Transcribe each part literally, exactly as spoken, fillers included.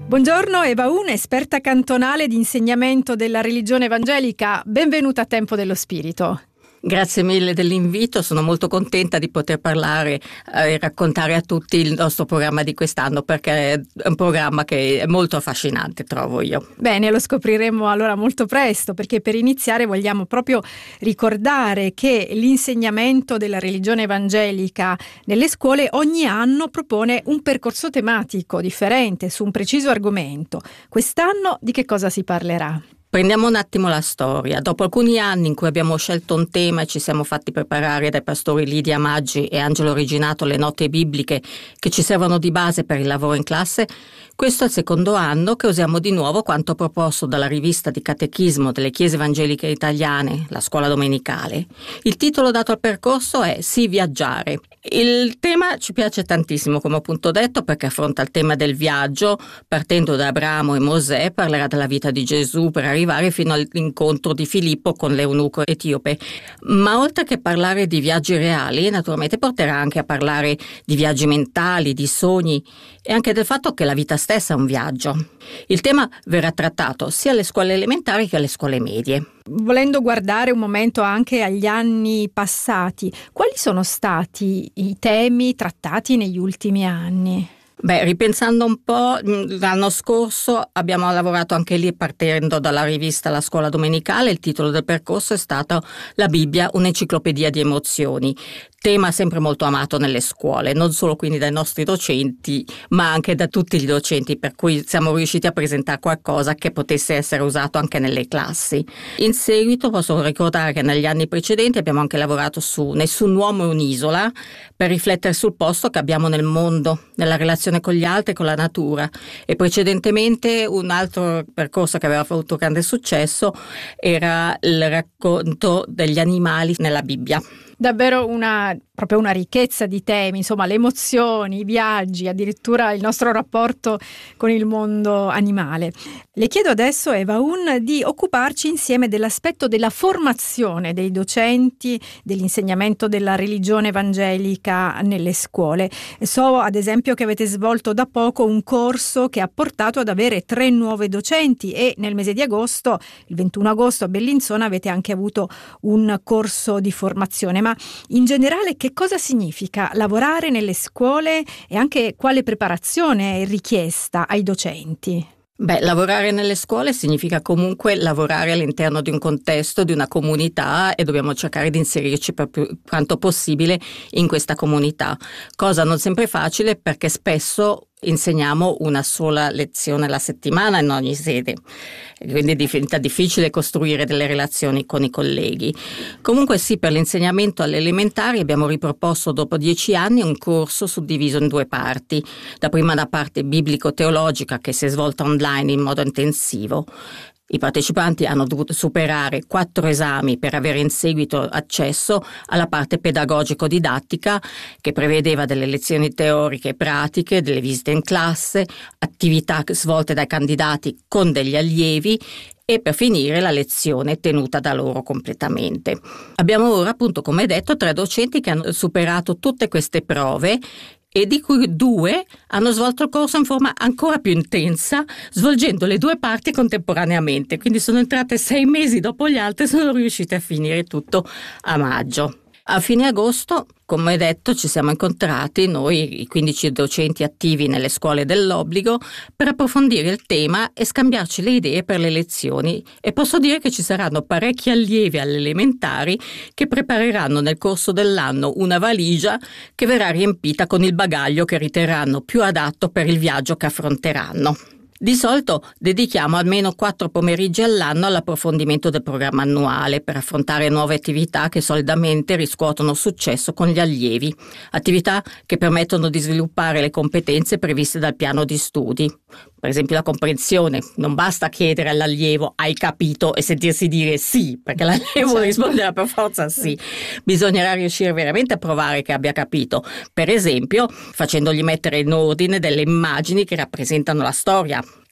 Buongiorno, Eva Un, esperta cantonale di insegnamento della religione evangelica. Benvenuta a Tempo dello Spirito. Grazie mille dell'invito, sono molto contenta di poter parlare e raccontare a tutti il nostro programma di quest'anno, perché è un programma che è molto affascinante, trovo io. Bene, lo scopriremo allora molto presto, perché per iniziare vogliamo proprio ricordare che l'insegnamento della religione evangelica nelle scuole ogni anno propone un percorso tematico differente su un preciso argomento. Quest'anno di che cosa si parlerà? Prendiamo un attimo la storia. Dopo alcuni anni in cui abbiamo scelto un tema e ci siamo fatti preparare dai pastori Lidia Maggi e Angelo Reginato le note bibliche che ci servono di base per il lavoro in classe, questo è il secondo anno che usiamo di nuovo quanto proposto dalla rivista di catechismo delle chiese evangeliche italiane, la scuola domenicale. Il titolo dato al percorso è Sì viaggiare. Il tema ci piace tantissimo, come appunto detto, perché affronta il tema del viaggio, partendo da Abramo e Mosè, parlerà della vita di Gesù per arrivare fino all'incontro di Filippo con l'eunuco etiope. Ma oltre che parlare di viaggi reali, naturalmente porterà anche a parlare di viaggi mentali, di sogni e anche del fatto che la vita stessa è un viaggio. Il tema verrà trattato sia alle scuole elementari che alle scuole medie. Volendo guardare un momento anche agli anni passati, quali sono stati i temi trattati negli ultimi anni? Beh, ripensando un po', l'anno scorso abbiamo lavorato anche lì partendo dalla rivista La Scuola Domenicale. Il titolo del percorso è stato La Bibbia, un'enciclopedia di emozioni. Tema sempre molto amato nelle scuole, non solo quindi dai nostri docenti, ma anche da tutti i docenti, per cui siamo riusciti a presentare qualcosa che potesse essere usato anche nelle classi. In seguito posso ricordare che negli anni precedenti abbiamo anche lavorato su Nessun uomo è un'isola, per riflettere sul posto che abbiamo nel mondo, nella relazione con gli altri e con la natura. E precedentemente un altro percorso che aveva avuto grande successo era il racconto degli animali nella Bibbia. Davvero una, proprio una ricchezza di temi, insomma le emozioni, i viaggi, addirittura il nostro rapporto con il mondo animale. Le chiedo adesso, Eva Un, di occuparci insieme dell'aspetto della formazione dei docenti, dell'insegnamento della religione evangelica nelle scuole. So ad esempio che avete svolto da poco un corso che ha portato ad avere tre nuove docenti e nel mese di agosto, il ventuno agosto a Bellinzona, avete anche avuto un corso di formazione. Ma in generale che cosa significa lavorare nelle scuole e anche quale preparazione è richiesta ai docenti? Beh, lavorare nelle scuole significa comunque lavorare all'interno di un contesto, di una comunità, e dobbiamo cercare di inserirci per più quanto possibile in questa comunità. Cosa non sempre facile, perché spesso insegniamo una sola lezione alla settimana in ogni sede, quindi diventa difficile costruire delle relazioni con i colleghi. Comunque sì, per l'insegnamento alle elementari abbiamo riproposto dopo dieci anni un corso suddiviso in due parti. Dapprima una parte biblico-teologica che si è svolta online in modo intensivo. I partecipanti hanno dovuto superare quattro esami per avere in seguito accesso alla parte pedagogico-didattica, che prevedeva delle lezioni teoriche e pratiche, delle visite in classe, attività svolte dai candidati con degli allievi e per finire la lezione tenuta da loro completamente. Abbiamo ora, appunto, come detto, tre docenti che hanno superato tutte queste prove e di cui due hanno svolto il corso in forma ancora più intensa, svolgendo le due parti contemporaneamente. Quindi sono entrate sei mesi dopo gli altri e sono riuscite a finire tutto a maggio. A fine agosto, come detto, ci siamo incontrati noi, i quindici docenti attivi nelle scuole dell'obbligo, per approfondire il tema e scambiarci le idee per le lezioni. E posso dire che ci saranno parecchi allievi alle elementari che prepareranno nel corso dell'anno una valigia che verrà riempita con il bagaglio che riterranno più adatto per il viaggio che affronteranno. Di solito dedichiamo almeno quattro pomeriggi all'anno all'approfondimento del programma annuale per affrontare nuove attività che solidamente riscuotono successo con gli allievi, attività che permettono di sviluppare le competenze previste dal piano di studi. Per esempio la comprensione, non basta chiedere all'allievo hai capito e sentirsi dire sì, perché l'allievo risponderà per forza sì. Bisognerà riuscire veramente a provare che abbia capito, per esempio facendogli mettere in ordine delle immagini che rappresentano la storia,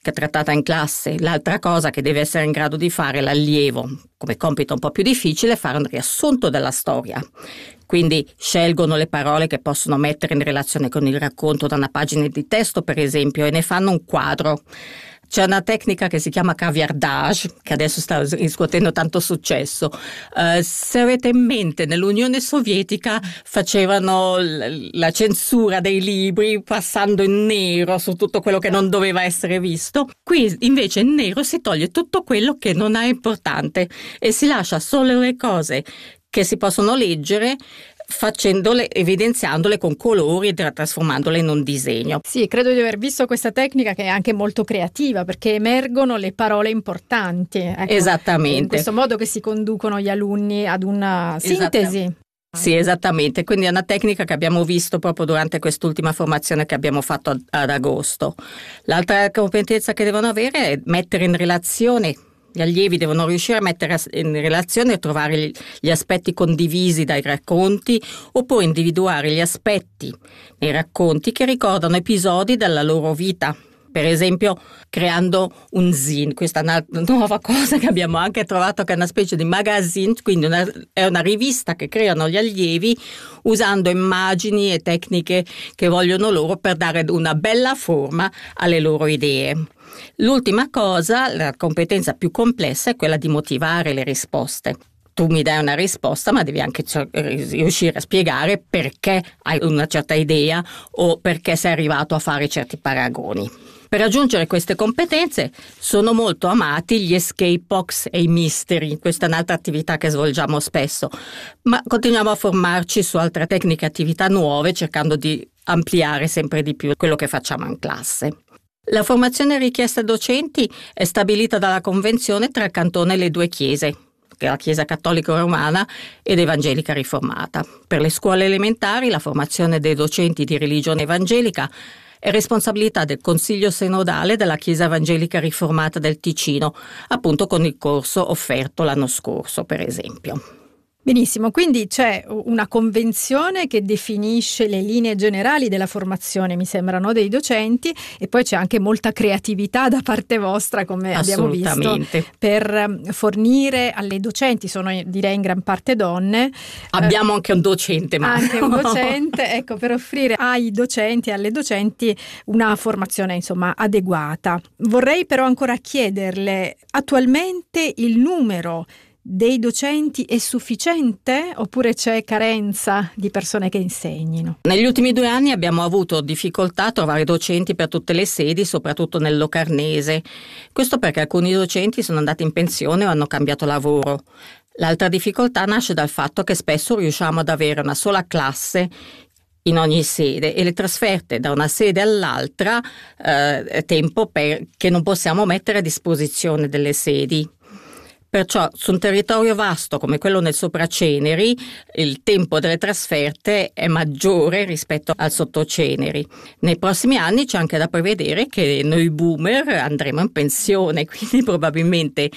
che è trattata in classe. L'altra cosa che deve essere in grado di fare l'allievo, come compito un po' più difficile, è fare un riassunto della storia. Quindi scelgono le parole che possono mettere in relazione con il racconto da una pagina di testo, per esempio, e ne fanno un quadro. C'è una tecnica che si chiama caviardage, che adesso sta riscuotendo tanto successo. Uh, se avete in mente, nell'Unione Sovietica facevano l- la censura dei libri passando in nero su tutto quello che non doveva essere visto. Qui invece in nero si toglie tutto quello che non è importante e si lascia solo le cose che si possono leggere, facendole, evidenziandole con colori e trasformandole in un disegno. Sì, credo di aver visto questa tecnica, che è anche molto creativa, perché emergono le parole importanti. Ecco, esattamente. in questo modo che si conducono gli alunni ad una sintesi. Sì, esattamente. Quindi è una tecnica che abbiamo visto proprio durante quest'ultima formazione che abbiamo fatto ad, ad agosto. L'altra competenza che devono avere è mettere in relazione. Gli allievi devono riuscire a mettere in relazione e trovare gli aspetti condivisi dai racconti, oppure individuare gli aspetti nei racconti che ricordano episodi della loro vita. Per esempio creando un zine, questa è una nuova cosa che abbiamo anche trovato, che è una specie di magazine, quindi una, è una rivista che creano gli allievi usando immagini e tecniche che vogliono loro per dare una bella forma alle loro idee. L'ultima cosa, la competenza più complessa, è quella di motivare le risposte. Tu mi dai una risposta, ma devi anche riuscire a spiegare perché hai una certa idea o perché sei arrivato a fare certi paragoni. Per raggiungere queste competenze sono molto amati gli escape box e i mystery. Questa è un'altra attività che svolgiamo spesso, ma continuiamo a formarci su altre tecniche e attività nuove, cercando di ampliare sempre di più quello che facciamo in classe. La formazione richiesta ai docenti è stabilita dalla convenzione tra il cantone e le due chiese, che è la Chiesa Cattolica Romana ed Evangelica Riformata. Per le scuole elementari la formazione dei docenti di religione evangelica è responsabilità del Consiglio Sinodale della Chiesa Evangelica Riformata del Ticino, appunto con il corso offerto l'anno scorso, per esempio. Benissimo, quindi c'è una convenzione che definisce le linee generali della formazione, mi sembrano, dei docenti, e poi c'è anche molta creatività da parte vostra, come abbiamo visto, per fornire alle docenti, sono direi in gran parte donne. Abbiamo eh, anche un docente. Ma... Anche un docente, ecco, per offrire ai docenti e alle docenti una formazione, insomma, adeguata. Vorrei però ancora chiederle, attualmente il numero dei docenti è sufficiente oppure c'è carenza di persone che insegnino? Negli ultimi due anni abbiamo avuto difficoltà a trovare docenti per tutte le sedi, soprattutto nel Locarnese. Questo perché alcuni docenti sono andati in pensione o hanno cambiato lavoro. L'altra difficoltà nasce dal fatto che spesso riusciamo ad avere una sola classe in ogni sede e le trasferte da una sede all'altra eh, è tempo per, che non possiamo mettere a disposizione delle sedi. Perciò su un territorio vasto come quello nel Sopraceneri il tempo delle trasferte è maggiore rispetto al Sottoceneri. Nei prossimi anni c'è anche da prevedere che noi boomer andremo in pensione, quindi probabilmente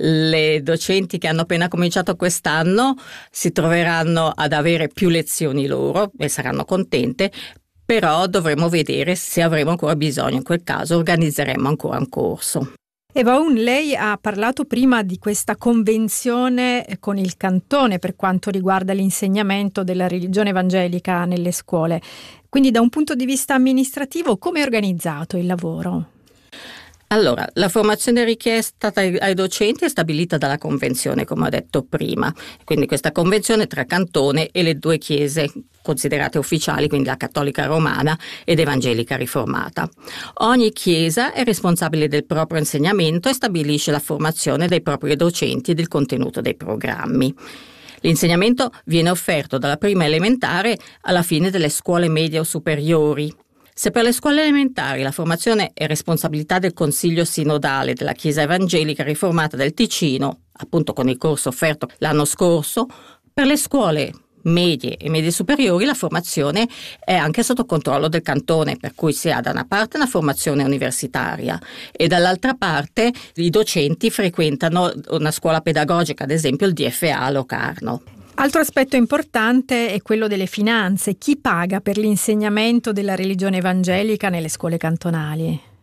le docenti che hanno appena cominciato quest'anno si troveranno ad avere più lezioni loro e saranno contente, però dovremo vedere se avremo ancora bisogno. In quel caso organizzeremo ancora un corso. Eva Un, lei ha parlato prima di questa convenzione con il cantone per quanto riguarda l'insegnamento della religione evangelica nelle scuole. Quindi da un punto di vista amministrativo, come è organizzato il lavoro? Allora, la formazione richiesta ai docenti è stabilita dalla convenzione, come ho detto prima. Quindi questa convenzione tra cantone e le due chiese considerate ufficiali, quindi la Cattolica Romana ed Evangelica Riformata. Ogni chiesa è responsabile del proprio insegnamento e stabilisce la formazione dei propri docenti e del contenuto dei programmi. L'insegnamento viene offerto dalla prima elementare alla fine delle scuole medie o superiori. Se per le scuole elementari la formazione è responsabilità del Consiglio Sinodale della Chiesa Evangelica Riformata del Ticino, appunto con il corso offerto l'anno scorso, per le scuole medie e medie superiori la formazione è anche sotto controllo del cantone, per cui si ha da una parte una formazione universitaria e dall'altra parte i docenti frequentano una scuola pedagogica, ad esempio il D F A a Locarno. Altro aspetto importante è quello delle finanze. Chi paga per l'insegnamento della religione evangelica nelle scuole cantonali?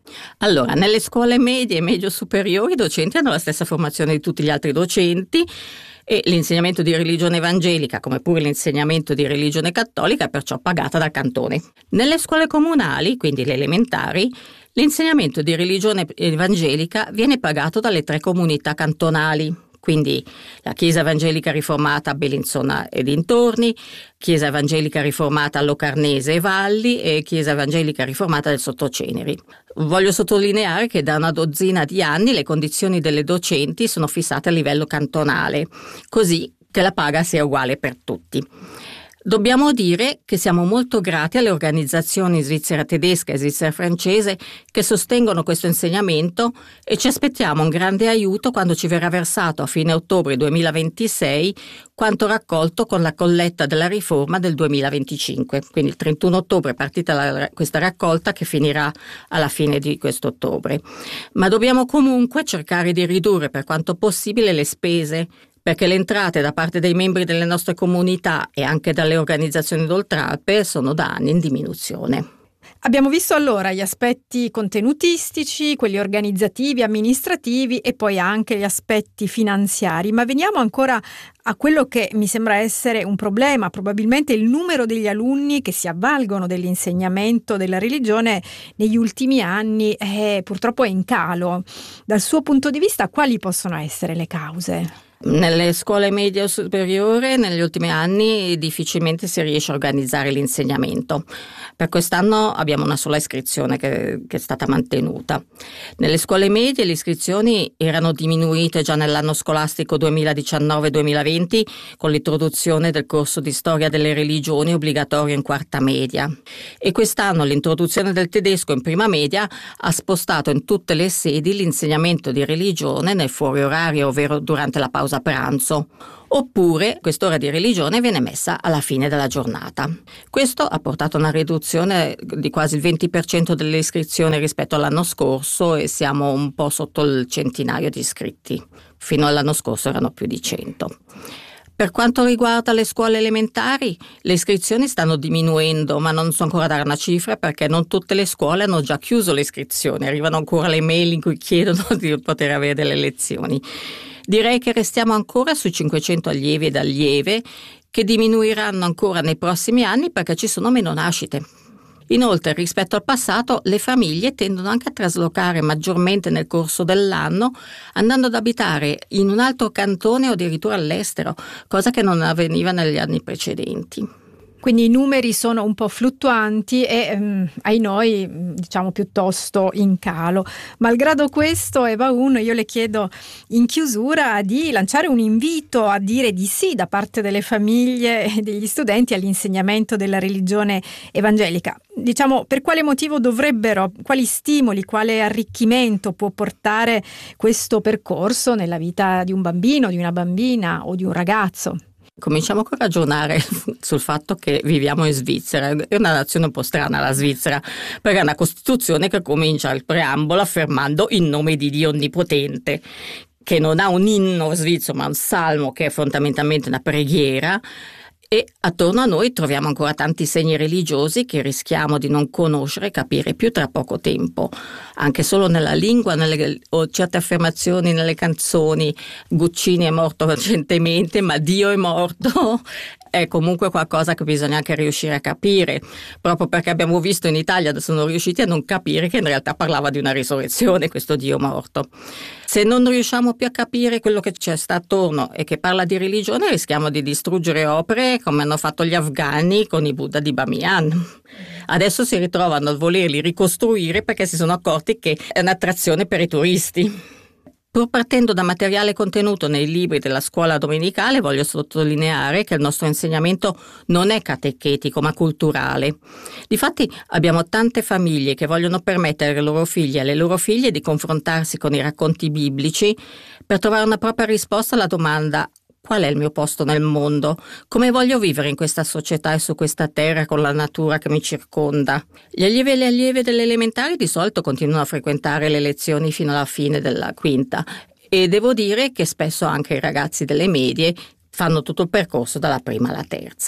Allora, nelle scuole medie e medio superiori i docenti hanno la stessa formazione di tutti gli altri docenti e l'insegnamento di religione evangelica, come pure l'insegnamento di religione cattolica, è perciò pagata dal cantone. Nelle scuole comunali, quindi le elementari, l'insegnamento di religione evangelica viene pagato dalle tre comunità cantonali, quindi la Chiesa Evangelica Riformata a Bellinzona e dintorni, Chiesa Evangelica Riformata a Locarnese e Valli e Chiesa Evangelica Riformata del Sottoceneri. Voglio sottolineare che da una dozzina di anni le condizioni delle docenti sono fissate a livello cantonale, così che la paga sia uguale per tutti. Dobbiamo dire che siamo molto grati alle organizzazioni svizzera tedesca e svizzera francese che sostengono questo insegnamento e ci aspettiamo un grande aiuto quando ci verrà versato a fine ottobre duemilaventisei quanto raccolto con la colletta della riforma del duemilaventicinque. Quindi il trentuno ottobre è partita la, questa raccolta che finirà alla fine di questo ottobre. Ma dobbiamo comunque cercare di ridurre per quanto possibile le spese, perché le entrate da parte dei membri delle nostre comunità e anche dalle organizzazioni d'Oltralpe sono da anni in diminuzione. Abbiamo visto allora gli aspetti contenutistici, quelli organizzativi, amministrativi e poi anche gli aspetti finanziari, ma veniamo ancora a quello che mi sembra essere un problema, probabilmente il numero degli alunni che si avvalgono dell'insegnamento della religione negli ultimi anni è, purtroppo è in calo. Dal suo punto di vista, quali possono essere le cause? Nelle scuole medie o superiori negli ultimi anni difficilmente si riesce a organizzare l'insegnamento. Per quest'anno abbiamo una sola iscrizione che, che è stata mantenuta. Nelle scuole medie le iscrizioni erano diminuite già nell'anno scolastico duemiladiciannove duemilaventi con l'introduzione del corso di storia delle religioni obbligatorio in quarta media. E quest'anno l'introduzione del tedesco in prima media ha spostato in tutte le sedi l'insegnamento di religione nel fuori orario, ovvero durante la pausa pranzo, oppure quest'ora di religione viene messa alla fine della giornata. Questo ha portato a una riduzione di quasi il venti per cento delle iscrizioni rispetto all'anno scorso e siamo un po' sotto il centinaio di iscritti. Fino all'anno scorso erano più di cento. Per quanto riguarda le scuole elementari, le iscrizioni stanno diminuendo, ma non so ancora dare una cifra perché non tutte le scuole hanno già chiuso le iscrizioni, arrivano ancora le mail in cui chiedono di poter avere delle lezioni. Direi che restiamo ancora sui cinquecento allievi ed allieve, che diminuiranno ancora nei prossimi anni perché ci sono meno nascite. Inoltre, rispetto al passato, le famiglie tendono anche a traslocare maggiormente nel corso dell'anno, andando ad abitare in un altro cantone o addirittura all'estero, cosa che non avveniva negli anni precedenti. Quindi i numeri sono un po' fluttuanti e ehm, ai noi diciamo piuttosto in calo. Malgrado questo, Eva Un, io le chiedo in chiusura di lanciare un invito a dire di sì da parte delle famiglie e degli studenti all'insegnamento della religione evangelica. Diciamo, per quale motivo dovrebbero, quali stimoli, quale arricchimento può portare questo percorso nella vita di un bambino, di una bambina o di un ragazzo? Cominciamo a ragionare sul fatto che viviamo in Svizzera. È una nazione un po' strana la Svizzera, perché è una Costituzione che comincia il preambolo affermando in nome di Dio Onnipotente, che non ha un inno svizzero ma un salmo che è fondamentalmente una preghiera. E attorno a noi troviamo ancora tanti segni religiosi che rischiamo di non conoscere e capire più tra poco tempo, anche solo nella lingua nelle, o certe affermazioni nelle canzoni. Guccini è morto recentemente, ma Dio è morto. È comunque qualcosa che bisogna anche riuscire a capire, proprio perché abbiamo visto in Italia sono riusciti a non capire che in realtà parlava di una risurrezione questo Dio morto. Se non riusciamo più a capire quello che c'è sta attorno e che parla di religione, rischiamo di distruggere opere come hanno fatto gli afghani con i Buddha di Bamiyan. Adesso si ritrovano a volerli ricostruire perché si sono accorti che è un'attrazione per i turisti. Pur partendo da materiale contenuto nei libri della scuola domenicale, voglio sottolineare che il nostro insegnamento non è catechetico ma culturale. Difatti abbiamo tante famiglie che vogliono permettere ai loro figli e alle loro figlie di confrontarsi con i racconti biblici per trovare una propria risposta alla domanda: qual è il mio posto nel mondo? Come voglio vivere in questa società e su questa terra con la natura che mi circonda? Gli allievi e le allieve delle elementari di solito continuano a frequentare le lezioni fino alla fine della quinta e devo dire che spesso anche i ragazzi delle medie fanno tutto il percorso dalla prima alla terza.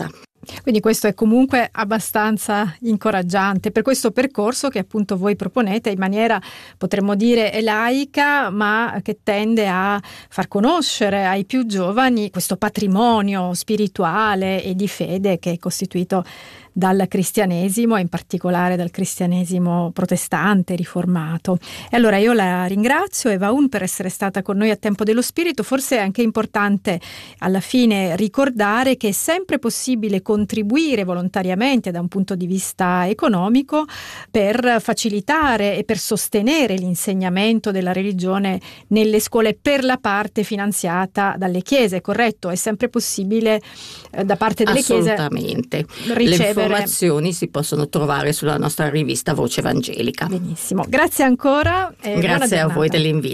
Quindi questo è comunque abbastanza incoraggiante per questo percorso che appunto voi proponete in maniera, potremmo dire, laica, ma che tende a far conoscere ai più giovani questo patrimonio spirituale e di fede che è costituito dal cristianesimo, e in particolare dal cristianesimo protestante riformato. E allora io la ringrazio, Eva Un, per essere stata con noi a Tempo dello Spirito. Forse è anche importante alla fine ricordare che è sempre possibile contribuire volontariamente da un punto di vista economico per facilitare e per sostenere l'insegnamento della religione nelle scuole per la parte finanziata dalle chiese, corretto? È sempre possibile eh, da parte delle chiese Assolutamente. ricevere. Le informazioni si possono trovare sulla nostra rivista Voce Evangelica. Benissimo, grazie ancora. E Grazie a voi dell'invito.